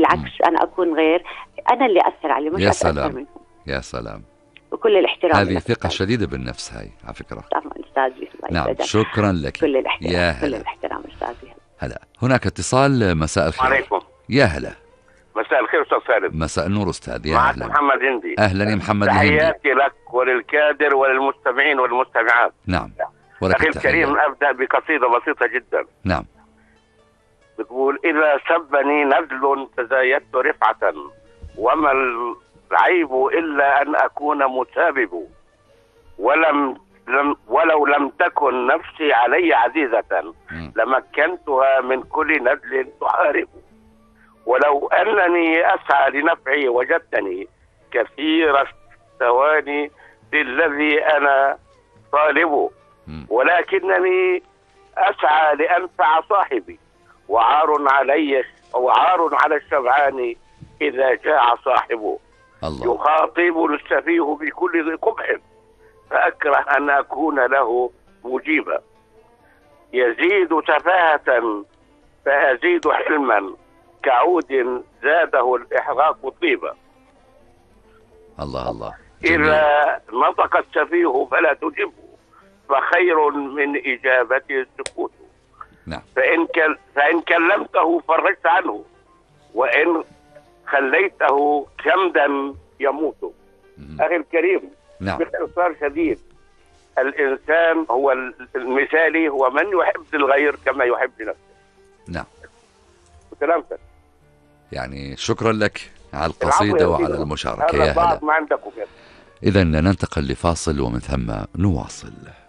بالعكس أنا أكون غير، أنا اللي أثر عليه مش يا أتأثر سلام منهم. يا سلام، وكل الاحترام هذه لك ثقة أستاذ. شديدة بالنفس هاي على فكرة. طبعا أستاذي الله نعم يسعدك. شكرا لك. كل الاحترام يا كل هلا. الاحترام أستاذي. هلا، هناك اتصال. مساء الخير. عليكم. يا هلا. مساء الخير استاذ خالد. مساء النور أستاذ. يا معك أهلا. محمد هندي. أهلا يا محمد الهندي. تحياتي لك وللكادر وللمستمعين والمستمعات. نعم ولك أخي التحية. الكريم، أبدأ بقصيدة بسيطة جدا. نعم. بتقول: إذا سبني نذل تزايدت رفعة، وما العيب إلا أن أكون مسابب، ولو لم تكن نفسي علي عزيزة لمكنتها من كل نذل تحارب، ولو أنني أسعى لنفعي وجدتني كثير الثواني للذي أنا طالبه، ولكنني أسعى لأنفع صاحبي، وعار على الشبعان إذا جاع صاحبه. الله. يخاطب السفيه بكل ذي قبح، فأكره أن أكون له مجيبا. يزيد سفاهة فأزيد حلما، كعود زاده الإحراق طيبا. الله الله. إذا نطق السفيه فلا تجبه، فخير من إجابته السكوت. نعم. فإن كلمته فرجت عنه، وإن خليته كمدا يموت. أخي الكريم، نعم. باختصار شديد، الإنسان هو المثالي هو من يحب الغير كما يحب نفسه. نعم. سلامتك. يعني شكرا لك على القصيدة وعلى المشاركة. يا هلا. ما عندكم. إذن ننتقل لفاصل ومن ثم نواصل.